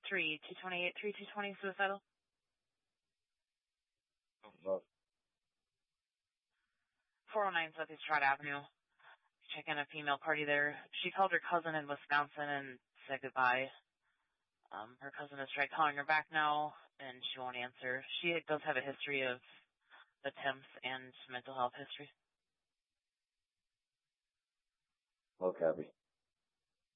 3228-3220 suicidal. Love. 409 Southeast Trot Avenue. Check in a female party there. She called her cousin in Wisconsin and said goodbye. Her cousin has tried calling her back now, and she won't answer. She does have a history of attempts and mental health history. Low copy.